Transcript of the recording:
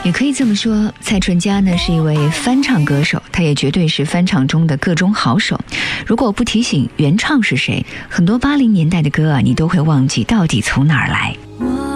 也可以这么说，蔡淳佳呢是一位翻唱歌手，他也绝对是翻唱中的各中好手。如果不提醒原唱是谁，很多80年代的歌啊，你都会忘记到底从哪儿来。